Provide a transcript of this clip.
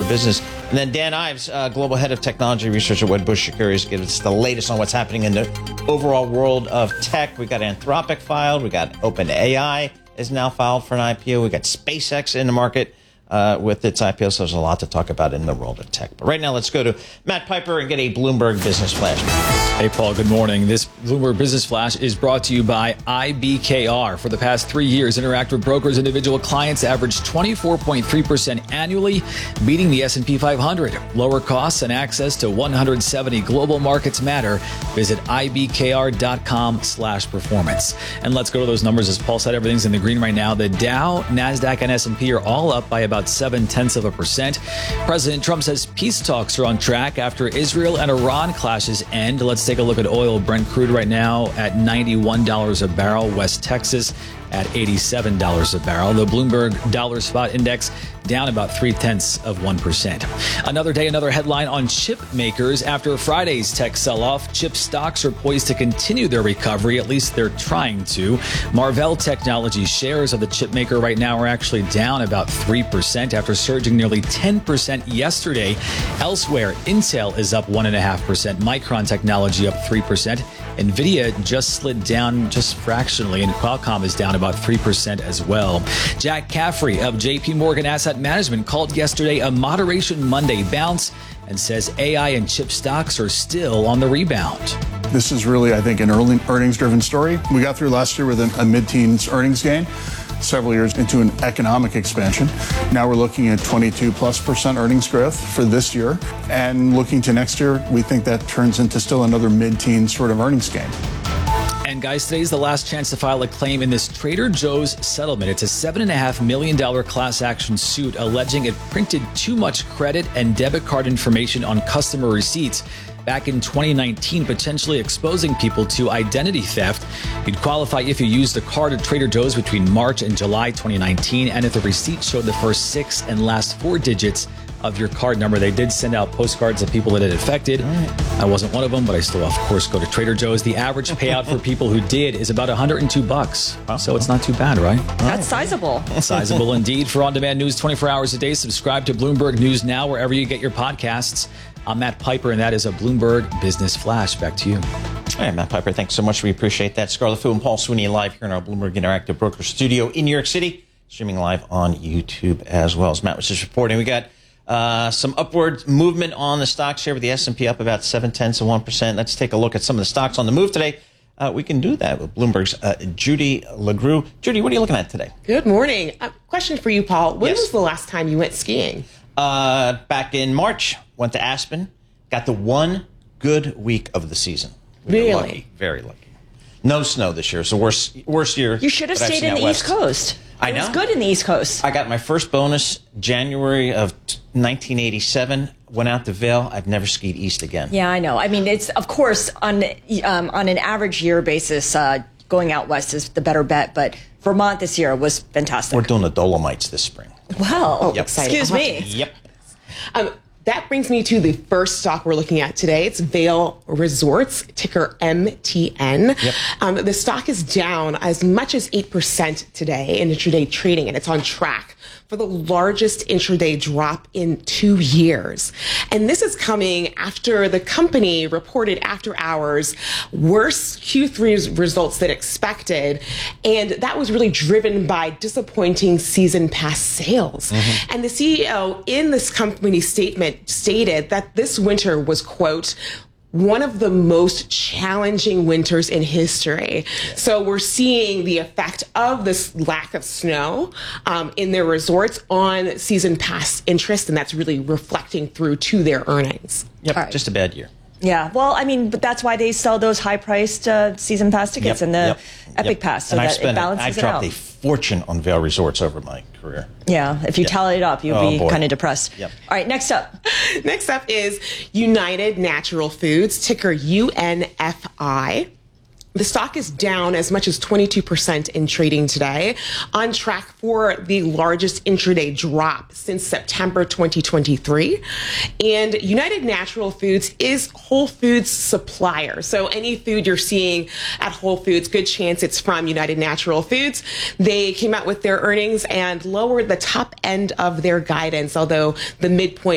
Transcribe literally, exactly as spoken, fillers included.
business. And then Dan Ives, uh, Global Head of Technology Research at Wedbush Securities, gives us the latest on what's happening in the overall world of tech. We got Anthropic filed. We got OpenAI is now filed for an I P O. We got SpaceX in the market uh, with its I P O. So there's a lot to talk about in the world of tech. But right now, let's go to Matt Piper and get a Bloomberg Business Flash. Hey, Paul, good morning. This Bloomberg Business Flash is brought to you by I B K R. For the past three years, Interactive Brokers individual clients averaged twenty-four point three percent annually, beating the S and P five hundred. Lower costs and access to one hundred seventy global markets matter. Visit ibkr.com slash performance. And let's go to those numbers. As Paul said, everything's in the green right now. The Dow, NASDAQ, and S and P are all up by about seven-tenths of a percent. President Trump says peace talks are on track after Israel and Iran clashes end. Let's take a look at oil. Brent crude right now at ninety-one dollars a barrel. West Texas at eighty-seven dollars a barrel. The Bloomberg Dollar Spot Index down about three-tenths of one percent. Another day, another headline on chip makers. After Friday's tech sell-off, chip stocks are poised to continue their recovery. At least they're trying to. Marvell Technology shares of the chip maker right now are actually down about three percent after surging nearly ten percent yesterday. Elsewhere, Intel is up one point five percent. Micron Technology up three percent. NVIDIA just slid down just fractionally, and Qualcomm is down about three percent as well. Jack Caffrey of J P Morgan Asset Management called yesterday a moderation Monday bounce and says A I and chip stocks are still on the rebound. This is really, I think, an early earnings-driven story. We got through last year with a mid-teens earnings gain, several years into an economic expansion. Now we're looking at twenty-two plus percent earnings growth for this year. And looking to next year, we think that turns into still another mid-teen sort of earnings gain. And guys, today's the last chance to file a claim in this Trader Joe's settlement. It's a seven point five million dollars class action suit alleging it printed too much credit and debit card information on customer receipts back in twenty nineteen, potentially exposing people to identity theft. You'd qualify if you used the card at Trader Joe's between March and July twenty nineteen, and if the receipt showed the first six and last four digits of your card number. They did send out postcards of people that it affected. Right. I wasn't one of them, but I still, of course, go to Trader Joe's. The average payout for people who did is about one hundred two bucks. Wow. So it's not too bad, right? That's sizable. Sizable indeed. For on-demand news twenty-four hours a day, subscribe to Bloomberg News Now wherever you get your podcasts. I'm Matt Piper, and that is a Bloomberg Business Flash. Back to you. All right, Matt Piper, thanks so much. We appreciate that. Scarlett Fu and Paul Sweeney live here in our Bloomberg Interactive Broker studio in New York City, streaming live on YouTube as well. As Matt was just reporting, we got uh, some upward movement on the stocks here with the S and P up about seven-tenths of one percent. Let's take a look at some of the stocks on the move today. Uh, we can do that with Bloomberg's uh, Judy LaGrue. Judy, what are you looking at today? Good morning. Uh, question for you, Paul. When yes. was the last time you went skiing? Uh, back in March. Went to Aspen. Got the one good week of the season. We really? Lucky, very lucky. No snow this year. It's the worst, worst year. You should have stayed in the West. East Coast. I it know. was good in the East Coast. I got my first bonus January of nineteen eighty-seven. Went out to Vail. I've never skied east again. Yeah, I know. I mean, it's, of course, on um, on an average year basis, uh, going out west is the better bet. But Vermont this year was fantastic. We're doing the Dolomites this spring. Well, oh, yep. excuse me. Yep. Um, That brings me to the first stock we're looking at today. It's Vail Resorts, ticker M T N. Yep. Um, the stock is down as much as eight percent today in intraday trading, and it's on track for the largest intraday drop in two years. And this is coming after the company reported after hours worse Q three results than expected. And that was really driven by disappointing season pass sales. Mm-hmm. And the C E O in this company statement stated that this winter was, quote, one of the most challenging winters in history. Yeah. So we're seeing the effect of this lack of snow um, in their resorts on season pass interest, and that's really reflecting through to their earnings. Yep, right. Just a bad year. Yeah, well, I mean, but that's why they sell those high-priced uh, season pass tickets Yep, and the yep, Epic yep. Pass, so and that I've spent, it balances I've it dropped out. a fortune on Vail Resorts over my career. Yeah, if you Yep. tally it up, you'll Oh, be boy. kind of depressed. Yep. All right, next up. Next up is United Natural Foods, ticker U N F I. The stock is down as much as twenty-two percent in trading today, on track for the largest intraday drop since September twenty twenty-three. And United Natural Foods is Whole Foods supplier. So any food you're seeing at Whole Foods, good chance it's from United Natural Foods. They came out with their earnings and lowered the top end of their guidance, although the midpoint